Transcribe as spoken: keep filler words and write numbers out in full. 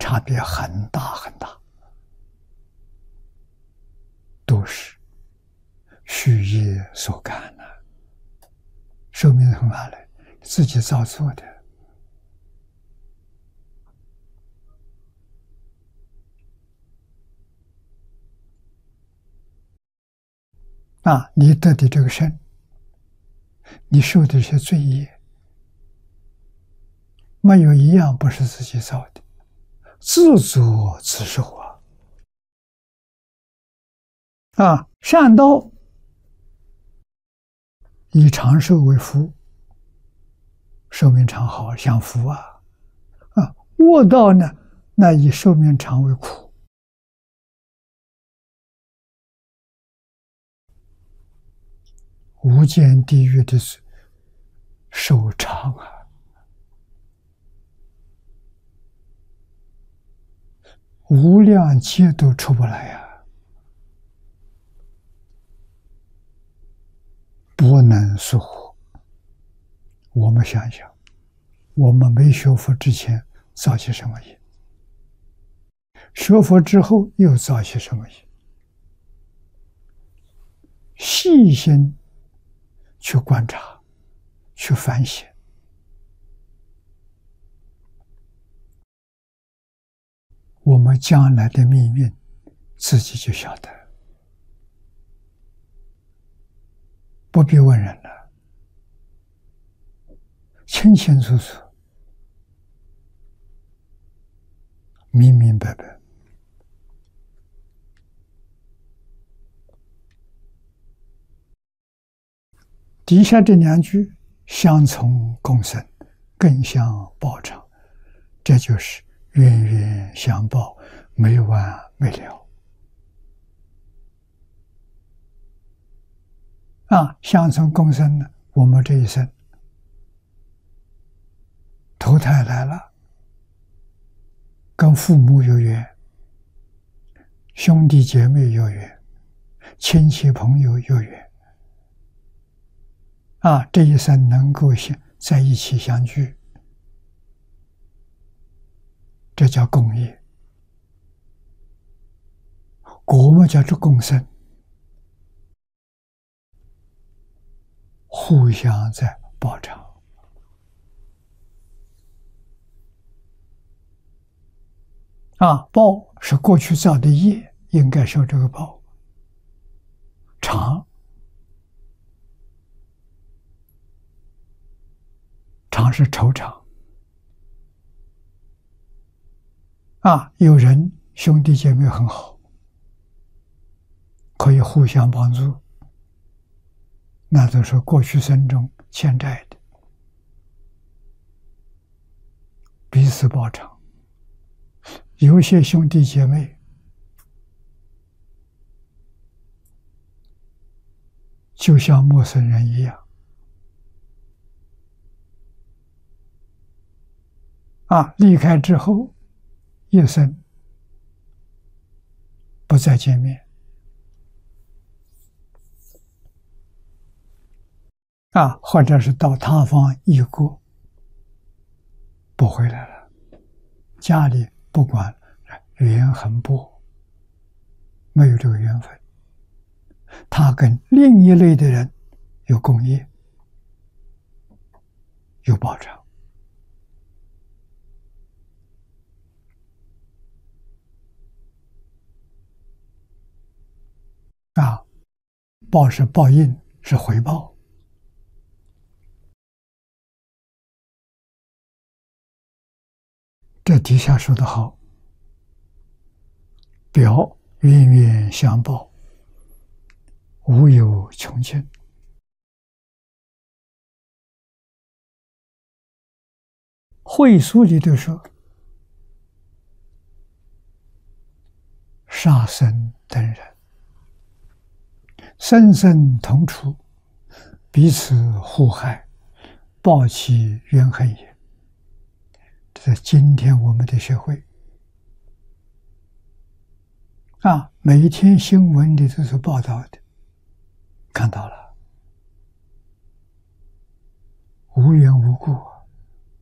差别很大很大，都是虚业所感的，寿命从哪来？自己造作的。啊，你得的这个身，你受的这些罪业，没有一样不是自己造的，自作自受啊！啊，善道以长寿为福，寿命长好享福啊！啊，恶道呢，那以寿命长为苦。无间地狱的寿长啊，无量劫都出不来呀、啊，不能速活。我们想想，我们没学佛之前造些什么业？学佛之后又造些什么业？细心去观察，去反省，我们将来的命运自己就晓得，不必问人了，清清楚楚，明明白白。底下这两句相从共生，更相报偿，这就是冤冤相报，没完没了。啊，相从共生呢，我们这一生投胎来了，跟父母有缘，兄弟姐妹有缘，亲戚朋友有缘。啊，这一生能够相在一起相聚，这叫共业。果嘛叫做共生，互相在报偿。啊，报是过去造的业，应该受这个报。偿偿是酬偿。啊，有人兄弟姐妹很好，可以互相帮助，那都是过去生中欠债的，彼此报偿。有些兄弟姐妹就像陌生人一样，啊，离开之后一生不再见面，啊，或者是到他方异国不回来了，家里不管缘很薄，没有这个缘分，他跟另一类的人有共业，有报偿。啊，报是报应，是回报。这底下说得好，表冤冤相报，无有穷尽。会书里头说，杀生等人，生生同处，彼此互害，报其冤恨也。这是今天我们的社会啊，每一天新闻里都是报道的，看到了，无缘无故。